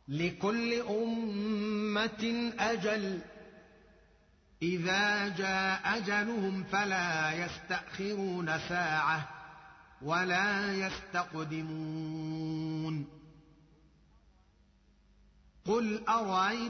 لكل أمة أجل إذا جاء أجلهم فلا يستأخرون ساعة ولا يستقدمون قل أرأيتم